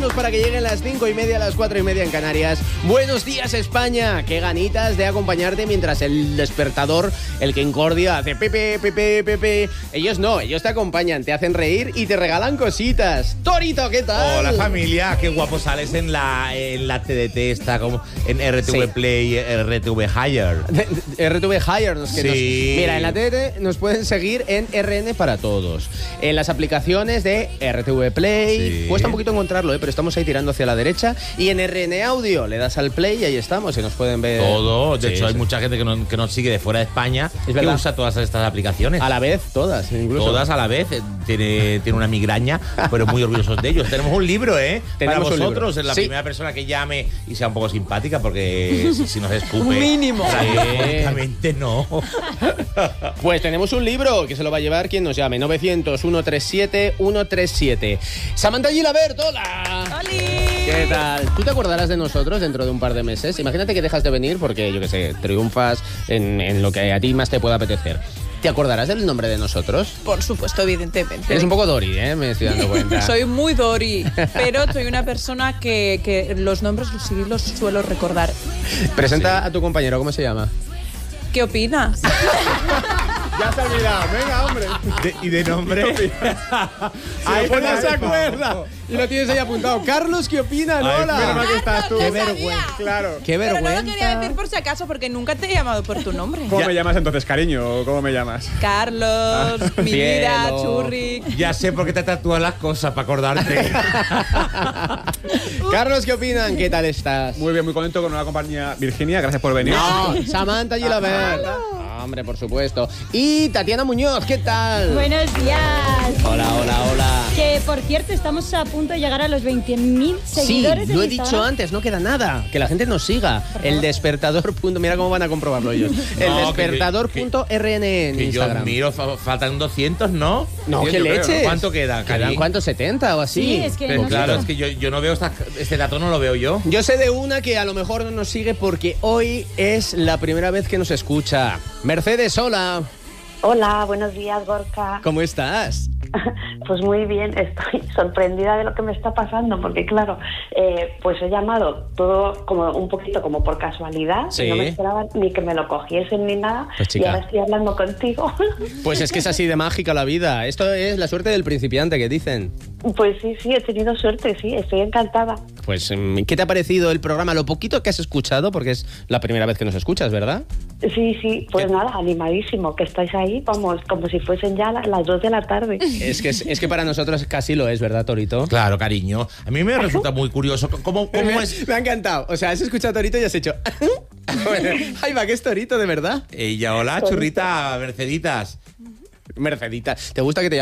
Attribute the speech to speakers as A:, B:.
A: minutos para que lleguen las 5:30, las 4:30 en Canarias. Buenos días, España. Qué ganitas de acompañarte mientras el despertador, el que incordia, hace pepe, pepe, pepe. Ellos no, ellos te acompañan, te hacen reír y te regalan cositas. Torito, ¿qué tal?
B: Hola, familia. Qué guapo sales en la TDT, está como en RTV
A: Sí.
B: Play, RTV Higher.
A: RTV Higher nos queremos.
B: Sí.
A: Mira, en la TDT nos pueden seguir en RN para todos. En las aplicaciones de RTV Play.
B: Sí.
A: Cuesta un poquito encontrarlo, pero estamos ahí tirando hacia la derecha. Y en RN Audio le das al play y ahí estamos. Y nos pueden ver.
B: Todo. De
A: Sí,
B: hecho, hay
A: sí.
B: mucha gente que nos sigue de fuera de España
A: Es
B: que
A: verdad.
B: usa todas estas aplicaciones.
A: A la vez, todas, incluso.
B: Todas a la vez. Tiene una migraña, pero muy orgullosos de ellos. Tenemos un libro, ¿eh?
A: Tenemos
B: Para
A: un
B: vosotros,
A: libro.
B: es la
A: Sí.
B: primera persona que llame y sea un poco simpática, porque si nos escupe.
C: Un mínimo.
B: Francamente no.
A: Pues tenemos un libro que se lo va a llevar quien nos llame. 900-137-137. Samantha Gilabert, hola.
C: ¡Oli!
A: ¿Qué tal? ¿Tú te acordarás de nosotros dentro de un par de meses? Imagínate que dejas de venir porque, yo qué sé, triunfas en lo que a ti más te pueda apetecer. ¿Te acordarás del nombre de nosotros?
C: Por supuesto, evidentemente.
A: Eres un poco Dori, me estoy dando cuenta.
C: Soy muy Dori, pero soy una persona que los nombres sí los suelo recordar.
A: Presenta a tu compañero, ¿cómo se llama?
C: ¿Qué opinas?
A: Ya se ha olvidado, venga, hombre.
B: ¿Y de nombre?
A: Ay, pues no se acuerda. Y lo tienes ahí apuntado. Carlos, ¿qué opinan?
B: Ay,
A: Hola.
B: menos mal
C: que estás tú.
A: Qué
C: Lo sabía.
A: vergüenza. Claro. Qué
C: Pero
A: vergüenza.
C: no lo quería decir por si acaso, porque nunca te he llamado por tu nombre.
D: ¿Cómo me llamas entonces, cariño? ¿Cómo me llamas?
C: Carlos, mi vida,
A: Cielo.
C: Churri.
B: Ya sé por qué te tatúas las cosas, para acordarte.
A: Carlos, ¿qué opinan? ¿Qué tal estás?
D: Muy bien, muy contento con una compañía. Virginia, gracias por venir.
A: No, Samantha Gilabert. Hombre, por supuesto. Y Tatiana Muñoz, ¿qué tal?
E: Buenos días.
A: Hola, hola, hola.
E: Que por cierto, estamos a punto de llegar a los 20.000
A: Sí,
E: seguidores.
A: lo he
E: en
A: dicho
E: Instagram.
A: antes, no queda nada. Que la gente nos siga. El despertador. Mira cómo van a comprobarlo ellos. El
B: No,
A: despertador.rn en
B: Que yo
A: Instagram.
B: miro, faltan 200, ¿no?
A: No,
D: Yo
A: ¿qué
D: creo,
A: leches?
B: ¿Cuánto queda,
A: ¿Quedan
B: Cari?
A: cuánto? ¿70 o así?
E: Sí, es que
B: Pero
E: no
B: claro,
E: sé.
B: es que yo no veo este dato, no lo veo yo.
A: Yo sé de una que a lo mejor no nos sigue porque hoy es la primera vez que nos escucha. Mercedes, hola.
F: Hola, buenos días, Gorka.
A: ¿Cómo estás?
F: Pues muy bien, estoy sorprendida de lo que me está pasando, porque claro, pues he llamado todo como un poquito como por casualidad,
A: Sí.
F: y no me esperaba ni que me lo cogiesen ni nada,
A: Pues,
F: y
A: chica.
F: ahora estoy hablando contigo.
A: Pues es que es así de mágica la vida. Esto es la suerte del principiante que dicen.
F: Pues sí, he tenido suerte, sí, estoy encantada.
A: Pues, ¿qué te ha parecido el programa? Lo poquito que has escuchado, porque es la primera vez que nos escuchas, ¿verdad?
F: Sí, pues
A: ¿Qué?
F: nada, animadísimo, que estáis ahí, vamos, como si fuesen ya las 2 de la tarde.
A: Es que para nosotros casi lo es, ¿verdad, Torito?
B: Claro, cariño. A mí me resulta muy curioso cómo es.
A: Me ha encantado. O sea, has escuchado a Torito y has hecho... Ay, va, que es Torito, de verdad.
B: Ella, hola, churrita, Merceditas.
A: Mercedita, ¿te gusta que te